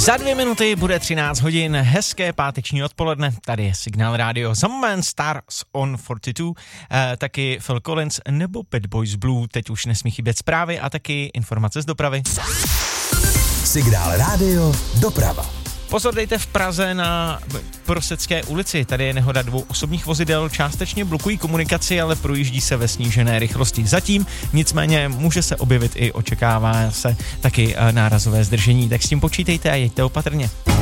Za 2 minuty bude 13 hodin, hezké páteční odpoledne, tady je Signál Radio, za moment Stars on 42, taky Phil Collins nebo Bad Boys Blue, teď už nesmí chybět zprávy a taky informace z dopravy. Signál Radio, doprava. Pozor, dejte v Praze na Prosecké ulici, tady je nehoda 2 osobních vozidel, částečně blokují komunikaci, ale projíždí se ve snížené rychlosti zatím, nicméně může se objevit i očekává se taky nárazové zdržení, tak s tím počítejte a jeďte opatrně.